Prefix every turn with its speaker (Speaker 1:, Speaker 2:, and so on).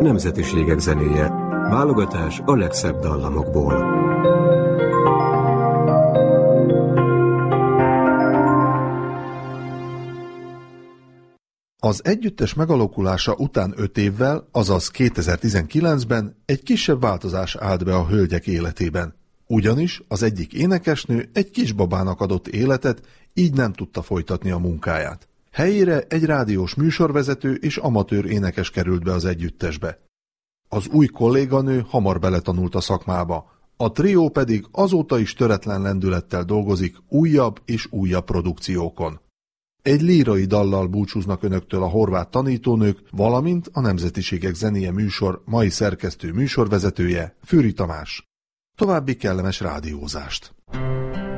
Speaker 1: nemzetiségek zenéje. Válogatás a legszebb dallamokból.
Speaker 2: Az együttes megalakulása után 5 évvel, azaz 2019-ben egy kisebb változás állt be a hölgyek életében. Ugyanis az egyik énekesnő egy kisbabának adott életet, így nem tudta folytatni a munkáját. Helyére egy rádiós műsorvezető és amatőr énekes került be az együttesbe. Az új kolléganő hamar beletanult a szakmába, a trió pedig azóta is töretlen lendülettel dolgozik újabb és újabb produkciókon. Egy lírai dallal búcsúznak önöktől a horvát tanítónők, valamint a Nemzetiségek zenéje műsor mai szerkesztő műsorvezetője, Fűri Tamás. További kellemes rádiózást!